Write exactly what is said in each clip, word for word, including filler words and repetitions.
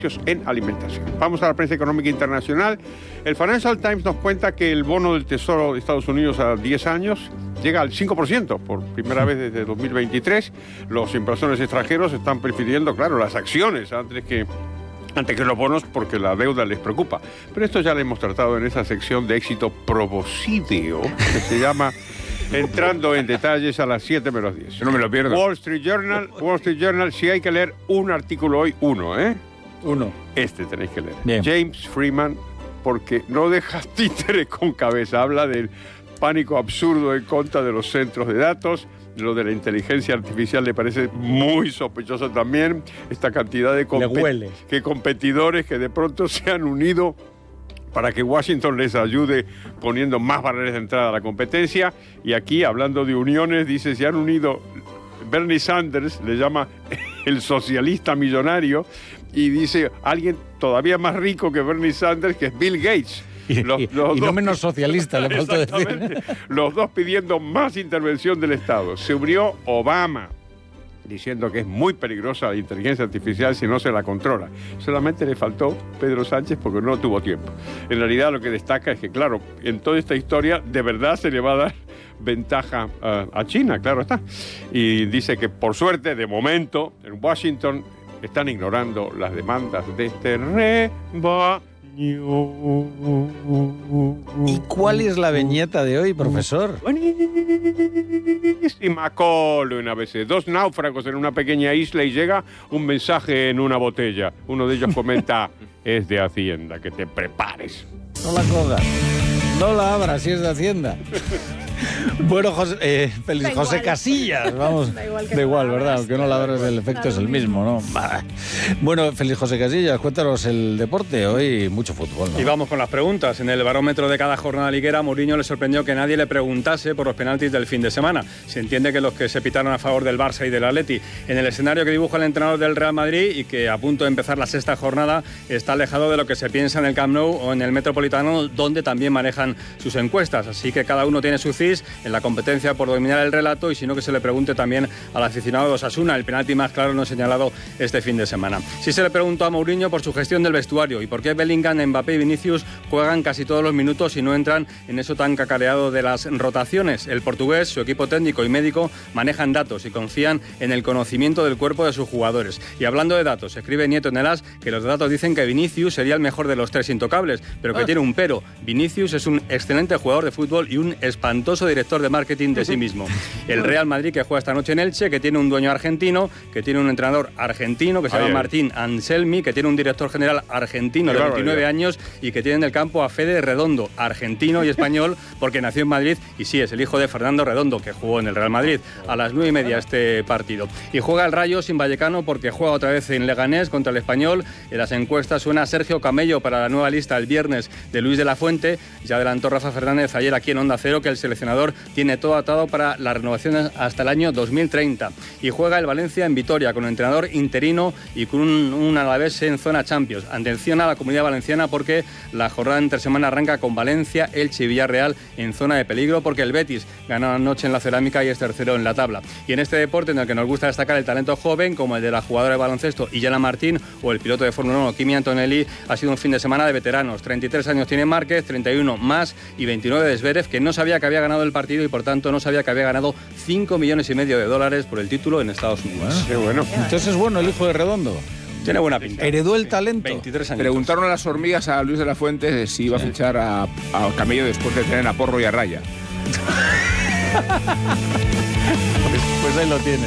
en alimentación. Vamos a la prensa económica internacional. El Financial Times nos cuenta que el bono del Tesoro de Estados Unidos a diez años llega al cinco por ciento por primera vez desde dos mil veintitrés. Los inversores extranjeros están prefiriendo, claro, las acciones antes que, antes que los bonos porque la deuda les preocupa. Pero esto ya lo hemos tratado en esa sección de éxito proboscideo que se llama Entrando en detalles a las siete menos diez. No me lo pierdo. Wall Street Journal, Wall Street Journal, si hay que leer un artículo hoy, uno, ¿eh? Uno. Este tenéis que leer. Bien. James Freeman, porque no dejas títere con cabeza. Habla del pánico absurdo en contra de los centros de datos. Lo de la inteligencia artificial le parece muy sospechoso también. Esta cantidad de Le huele. que competidores que de pronto se han unido para que Washington les ayude poniendo más barreras de entrada a la competencia. Y aquí, hablando de uniones, dice, se han unido. Bernie Sanders le llama el socialista millonario y dice alguien todavía más rico que Bernie Sanders, que es Bill Gates. Y, Los, y, los y no dos, menos socialista, le falta decir. Los dos pidiendo más intervención del Estado. Se unió Obama, diciendo que es muy peligrosa la inteligencia artificial si no se la controla. Solamente le faltó Pedro Sánchez porque no tuvo tiempo. En realidad lo que destaca es que, claro, en toda esta historia de verdad se le va a dar ventaja uh, a China, claro está. Y dice que por suerte, de momento, en Washington están ignorando las demandas de este rebaño. ¿Y cuál es la viñeta de hoy, profesor? Buenísima, Colin, a veces. Dos náufragos en una pequeña isla y llega un mensaje en una botella. Uno de ellos comenta, es de Hacienda, que te prepares. No la cojas. No la abras si es de Hacienda. Bueno, José, eh, feliz Da José igual. Casillas, vamos. Da igual que Da no igual, la ¿verdad? abras, Aunque no la abras, el efecto es el mismo, ¿no? Bah. Bueno, feliz José Casillas, cuéntanos el deporte. Hoy mucho fútbol, ¿no? Y vamos con las preguntas. En el barómetro de cada jornada liguera, a Mourinho le sorprendió que nadie le preguntase por los penaltis del fin de semana. Se entiende que los que se pitaron a favor del Barça y del Atleti. En el escenario que dibuja el entrenador del Real Madrid y que a punto de empezar la sexta jornada está alejado de lo que se piensa en el Camp Nou o en el Metropolitano, donde también manejan sus encuestas. Así que cada uno tiene su cis en la competencia por dominar el relato y si no que se le pregunte también al aficionado de Osasuna, el penalti más claro no señalado este fin de semana. Sí se le preguntó a Mourinho por su gestión del vestuario y por qué Bellingham, Mbappé y Vinicius juegan casi todos los minutos y no entran en eso tan cacareado de las rotaciones. El portugués, su equipo técnico y médico manejan datos y confían en el conocimiento del cuerpo de sus jugadores. Y hablando de datos, escribe Nieto en el As que los datos dicen que Vinicius sería el mejor de los tres intocables, pero que tiene un pero. Vinicius es un excelente jugador de fútbol y un espantoso director de marketing de sí mismo. El Real Madrid, que juega esta noche en Elche, que tiene un dueño argentino, que tiene un entrenador argentino que se Ay, llama ay. Martín Anselmi, que tiene un director general argentino Qué de veintinueve barbaridad. años y que tiene en el campo a Fede Redondo, argentino y español, porque nació en Madrid y sí, es el hijo de Fernando Redondo, que jugó en el Real Madrid. A las nueve y media este partido. Y juega el Rayo sin Vallecano porque juega otra vez en Leganés contra el Español. En las encuestas suena Sergio Camello para la nueva lista el viernes de Luis de la Fuente. Ya adelantó Rafa Fernández ayer aquí en Onda Cero que el seleccionador tiene todo atado para la renovación hasta el año dos mil treinta. Y juega el Valencia en Vitoria con un entrenador interino y con un, un Alavés en zona Champions. Atención a la Comunidad Valenciana porque la jornada entre semana arranca con Valencia, Elche y Villarreal en zona de peligro porque el Betis ganó anoche en la Cerámica y es tercero en la tabla. Y en este deporte en el que nos gusta destacar el talento joven como el de la jugadora de baloncesto Iyana Martín o el piloto de Fórmula uno Kimi Antonelli, ha sido un fin de semana de veteranos. treinta y tres años tiene Márquez, treinta y uno más y veintinueve de Zverev, que no sabía que había ganado el partido y por tanto no sabía que había ganado cinco millones y medio de dólares por el título en Estados Unidos. Qué bueno. Entonces es bueno el hijo de Redondo. Tiene buena pinta. Heredó el talento. veintitrés años. Preguntaron a las hormigas a Luis de la Fuente si iba a fichar a, a Camello después de tener a Porro y a Raya. Pues, pues ahí lo tienes.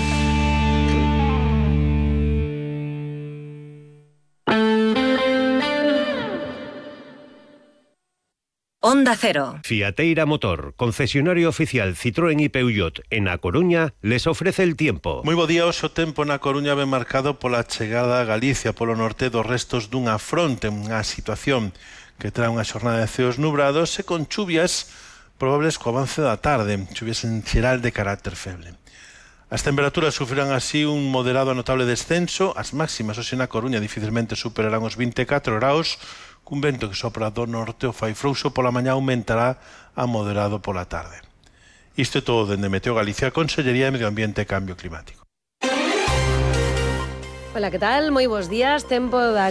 Onda Cero. Fiateira Motor, concesionario oficial Citroën y Peugeot en A Coruña, les ofrece el tiempo. Moi bo día, hoxe o tempo na Coruña ben marcado pola chegada a Galicia polo norte dos restos dunha fronte, unha situación que trae unha xornada de ceos nubrados e con chuvias probables co avance da tarde, chuvias en xeral de carácter feble. As temperaturas sufrirán así un moderado a notable descenso, as máximas hoxe na Coruña dificilmente superarán os vinte e catro graus, cun vento que sopra do norte o fai frouxo pola mañá aumentará a moderado pola tarde. Isto é todo dende Meteo Galicia, Consellería de Medio Ambiente e Cambio Climático. Hola, ¿qué tal? Moi bons días. Tempo da